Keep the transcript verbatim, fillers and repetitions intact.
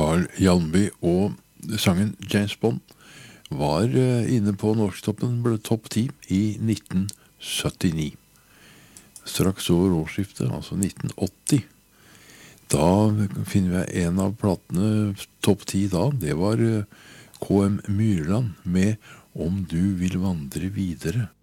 Carl Hjalmby, og sangen James Bond var inne på norsktoppen, ble topp ti i nitten syttini. Straks over årsskiftet, altså nitten åtti. Da finner vi en av platene topp ti da, det var K M Myrland med Om du vil vandre videre.